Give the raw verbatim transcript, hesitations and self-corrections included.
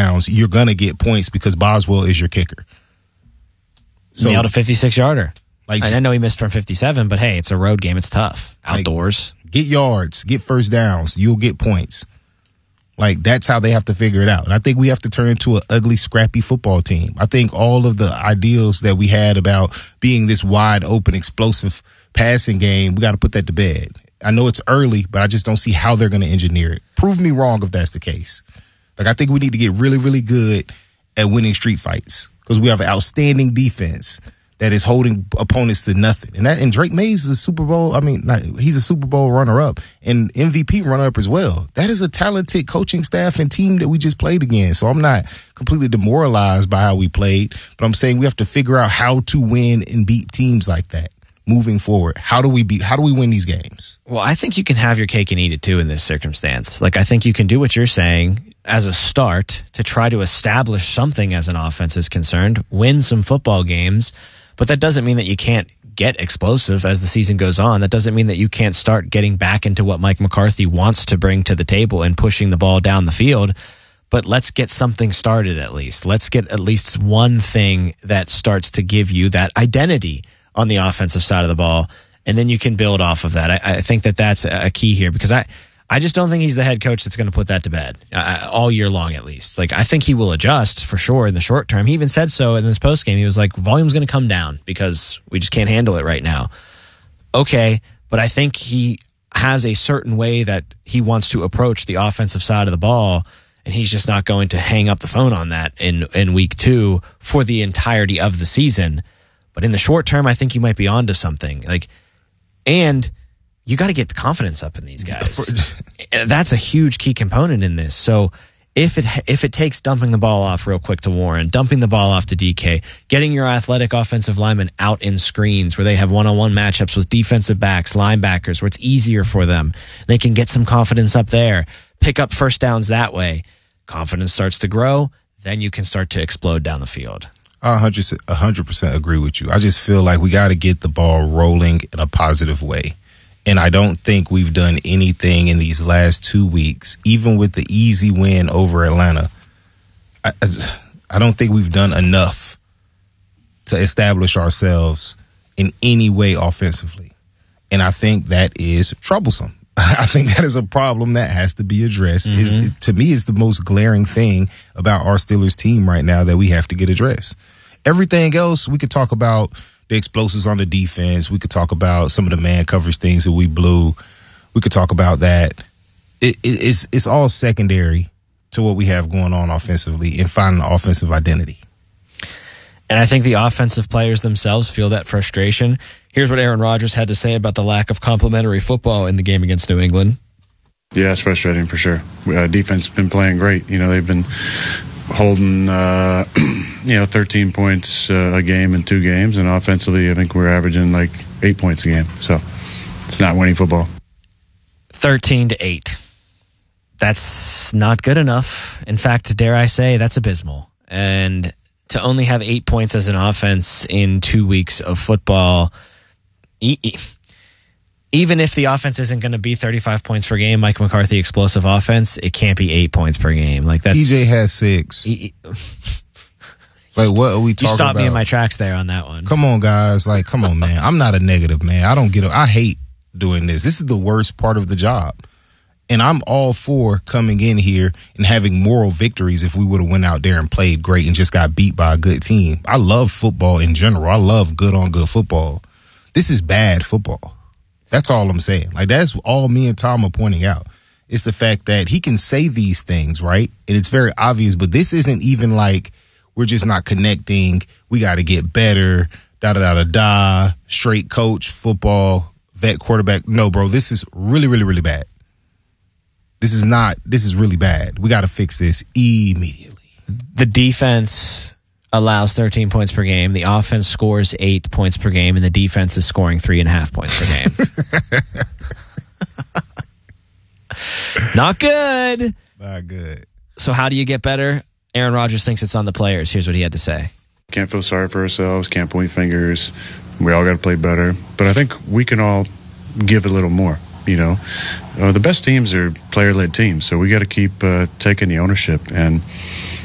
downs, you're going to get points because Boswell is your kicker. So, nailed a fifty-six yarder. Like just, I know he missed from fifty-seven, but hey, it's a road game. It's tough. Outdoors. Like, get yards, get first downs. You'll get points. Like, that's how they have to figure it out. And I think we have to turn into an ugly, scrappy football team. I think all of the ideals that we had about being this wide open, explosive passing game, we got to put that to bed. I know it's early, but I just don't see how they're going to engineer it. Prove me wrong if that's the case. Like, I think we need to get really, really good at winning street fights because we have an outstanding defense that is holding opponents to nothing. And that and Drake Mays is a Super Bowl, I mean, not, he's a Super Bowl runner-up and M V P runner-up as well. That is a talented coaching staff and team that we just played against. So I'm not completely demoralized by how we played, but I'm saying we have to figure out how to win and beat teams like that moving forward. How do we beat, how do we win these games? Well, I think you can have your cake and eat it too in this circumstance. Like, I think you can do what you're saying as a start to try to establish something as an offense is concerned, win some football games. But that doesn't mean that you can't get explosive as the season goes on. That doesn't mean that you can't start getting back into what Mike McCarthy wants to bring to the table and pushing the ball down the field. But let's get something started at least. Let's get at least one thing that starts to give you that identity on the offensive side of the ball, and then you can build off of that. I, I think that that's a key here because I, I just don't think he's the head coach that's going to put that to bed uh, all year long, at least. Like, I think he will adjust for sure in the short term. He even said so in this postgame. He was like, volume's going to come down because we just can't handle it right now. Okay, but I think he has a certain way that he wants to approach the offensive side of the ball, and he's just not going to hang up the phone on that in, in week two for the entirety of the season. But in the short term, I think you might be onto something. Like, and you got to get the confidence up in these guys. That's a huge key component in this. So if it if it takes dumping the ball off real quick to Warren, dumping the ball off to D K, getting your athletic offensive linemen out in screens where they have one-on-one matchups with defensive backs, linebackers, where it's easier for them, they can get some confidence up there, pick up first downs that way. Confidence starts to grow, then you can start to explode down the field. I one hundred percent agree with you. I just feel like we got to get the ball rolling in a positive way. And I don't think we've done anything in these last two weeks, even with the easy win over Atlanta. I, I don't think we've done enough to establish ourselves in any way offensively. And I think that is troublesome. I think that is a problem that has to be addressed. Mm-hmm. Is, it, to me, it's the most glaring thing about our Steelers team right now that we have to get addressed. Everything else, we could talk about the explosives on the defense. We could talk about some of the man coverage things that we blew. We could talk about that. It, it, it's it's all secondary to what we have going on offensively and finding an offensive identity. And I think the offensive players themselves feel that frustration. Here's what Aaron Rodgers had to say about the lack of complementary football in the game against New England. Yeah, it's frustrating for sure. Uh, defense has been playing great. You know, they've been holding, uh, you know, thirteen points uh, a game in two games. And offensively, I think we're averaging like eight points a game. So it's not winning football. thirteen to eight. That's not good enough. In fact, dare I say, that's abysmal. And to only have eight points as an offense in two weeks of football, e- e- even if the offense isn't going to be thirty-five points per game, Mike McCarthy explosive offense, it can't be eight points per game. Like that's T J has six. E- like what are we talking about? You stopped me in my tracks there on that one. Come on, guys. Like, come on, man. I'm not a negative, man. I don't get it. I hate doing this. This is the worst part of the job. And I'm all for coming in here and having moral victories if we would have went out there and played great and just got beat by a good team. I love football in general. I love good on good football. This is bad football. That's all I'm saying. Like, that's all me and Tom are pointing out. It's the fact that he can say these things, right? And it's very obvious, but this isn't even like we're just not connecting. We got to get better, da-da-da-da-da, straight coach, football, vet quarterback. No, bro, this is really, really, really bad. This is not, this is really bad. We got to fix this immediately. The defense allows thirteen points per game. The offense scores eight points per game, and the defense is scoring three and a half points per game. Not good. Not good. So how do you get better? Aaron Rodgers thinks it's on the players. Here's what he had to say. Can't feel sorry for ourselves. Can't point fingers. We all got to play better. But I think we can all give a little more. You know, uh, the best teams are player-led teams, so we got to keep uh, taking the ownership. And